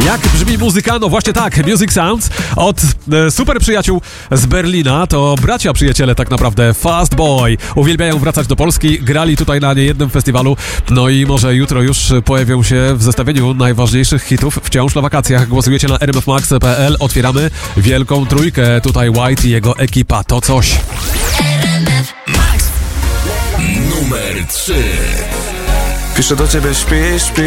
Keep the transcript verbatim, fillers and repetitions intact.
Jak brzmi muzyka? No właśnie tak, Music Sounds od e, super przyjaciół z Berlina. To bracia przyjaciele tak naprawdę, Fast Boy. Uwielbiają wracać do Polski, grali tutaj na niejednym festiwalu. No i może jutro już pojawią się w zestawieniu najważniejszych hitów wciąż na wakacjach. Głosujecie na r m f max kropka p l. Otwieramy wielką trójkę. Tutaj White i jego ekipa. To coś. R M F Max. Numer trzy. Piszę do ciebie, śpi, śpi.